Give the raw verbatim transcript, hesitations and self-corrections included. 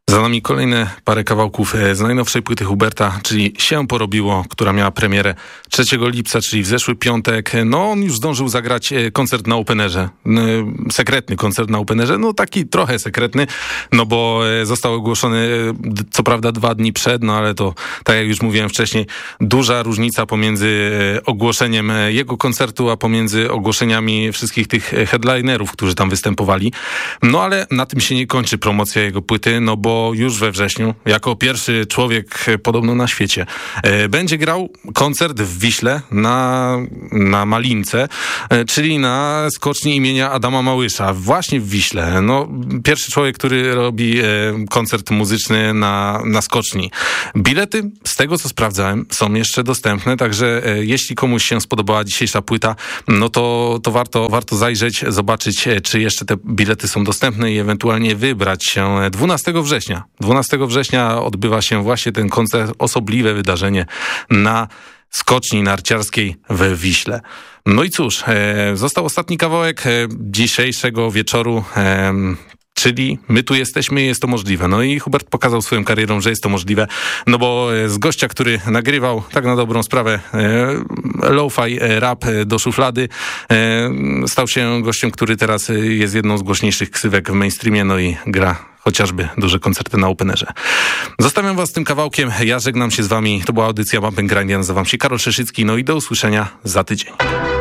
Za nami kolejne parę kawałków z najnowszej płyty Huberta, czyli Się porobiło, która miała premierę trzeciego lipca, czyli w zeszły piątek. No on już zdążył zagrać koncert na Openerze. Sekretny koncert na Openerze, no taki trochę sekretny, no bo został ogłoszony co prawda dwa dni przed, no ale to, tak jak już mówiłem wcześniej, duża różnica pomiędzy ogłoszeniem jego koncertu, a pomiędzy ogłoszeniami wszystkich tych headlinerów, którzy tam występowali. No ale na tym się nie kończy promocja jego płyty, no bo już we wrześniu, jako pierwszy człowiek podobno na świecie, będzie grał koncert w Wiśle na, na Malince, czyli na skoczni imienia Adama Małysza, właśnie w Wiśle. No, pierwszy człowiek, który robi koncert muzyczny na, na skoczni. Bilety, z tego co sprawdzałem, są jeszcze dostępne, także jeśli komuś się spodobała dzisiejsza płyta, no to, to warto, warto zajrzeć, zobaczyć, czy jeszcze te bilety są dostępne i ewentualnie wybrać się dwunastego września. dwunastego września odbywa się właśnie ten koncert, osobliwe wydarzenie na skoczni narciarskiej w Wiśle. No i cóż, e, został ostatni kawałek e, dzisiejszego wieczoru, e, czyli My tu jesteśmy, jest to możliwe. No i Hubert pokazał swoją karierą, że jest to możliwe, no bo z gościa, który nagrywał, tak na dobrą sprawę, e, lo-fi rap do szuflady, e, stał się gościem, który teraz jest jedną z głośniejszych ksywek w mainstreamie, no i gra chociażby duże koncerty na Openerze. Zostawiam was z tym kawałkiem, ja żegnam się z wami, to była audycja Bump and Grind, ja nazywam się Karol Szeszycki, no i do usłyszenia za tydzień.